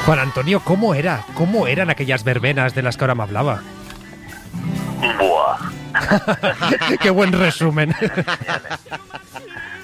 Juan Antonio, ¿cómo era? ¿Cómo eran aquellas verbenas de las que ahora me hablaba? Buah. Qué buen resumen.